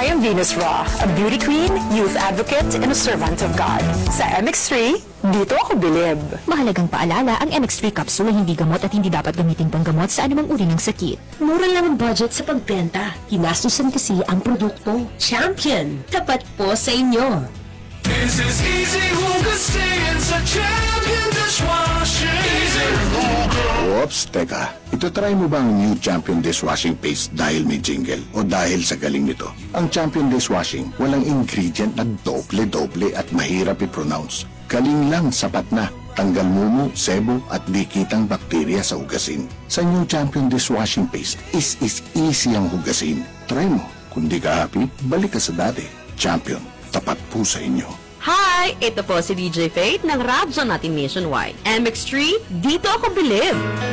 I am Venus Raw, a beauty queen, youth advocate, and a servant of God. Sa MX3, dito ako bilib. Mahalagang paalala, ang MX3 capsule ay hindi gamot at hindi dapat gamitin panggamot sa anumang uri ng sakit. Mura lang ang budget sa pagbenta. Hinastusan kasi ang produkto. Champion! Tapat po sa inyo. This is Easy Hugasin sa Champion Dishwashing. Easy Huga. Oops, teka. Ito-try mo ba ang new Champion Dishwashing Paste dahil may jingle o dahil sa galing nito? Ang Champion Dishwashing, walang ingredient na doble-doble at mahirap i-pronounce. Galing lang, sapat na. Tanggal mumu, sebo at dikitang bakterya sa hugasin. Sa new Champion Dishwashing Paste, is easy ang hugasin. Try mo. Kung di ka happy, balik ka sa dati. Champion, tapat po sa inyo. Hi! Ito po si DJ Faith ng Radyo natin nationwide. MX3, dito ako bilib!